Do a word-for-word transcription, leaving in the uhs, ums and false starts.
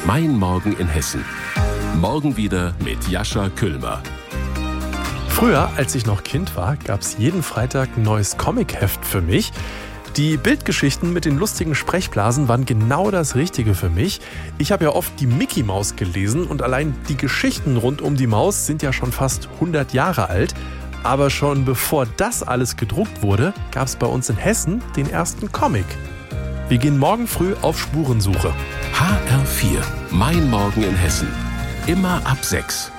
Mein Morgen in Hessen. Morgen wieder mit Jascha Küllmer. Früher, als ich noch Kind war, gab es jeden Freitag ein neues Comicheft für mich. Die Bildgeschichten mit den lustigen Sprechblasen waren genau das Richtige für mich. Ich habe ja oft die Mickey Maus gelesen und allein die Geschichten rund um die Maus sind ja schon fast hundert Jahre alt. Aber schon bevor das alles gedruckt wurde, gab es bei uns in Hessen den ersten Comic. Wir gehen morgen früh auf Spurensuche. H R vier. Mein Morgen in Hessen. Immer ab sechs.